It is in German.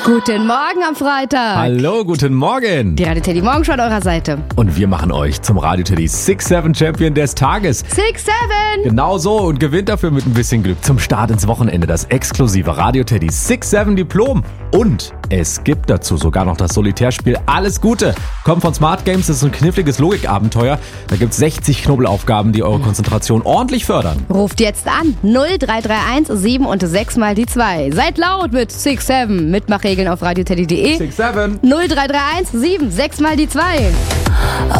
Guten Morgen am Freitag. Hallo, guten Morgen. Die Radio Teddy Morgenshow an eurer Seite. Und wir machen euch zum Radio Teddy 6-7 Champion des Tages. 6-7. Genau so und gewinnt dafür mit ein bisschen Glück zum Start ins Wochenende das exklusive Radio Teddy 6-7 Diplom. Und es gibt dazu sogar noch das Solitärspiel Alles Gute. Kommt von Smart Games, das ist ein kniffliges Logikabenteuer. Da gibt es 60 Knobelaufgaben, die eure Konzentration ordentlich fördern. Ruft jetzt an 0331 7 und 6 mal die 2. Seid laut mit 6-7. Mitmachregeln auf radioteddy.de. 6-7. 0331 7 6 mal die 2.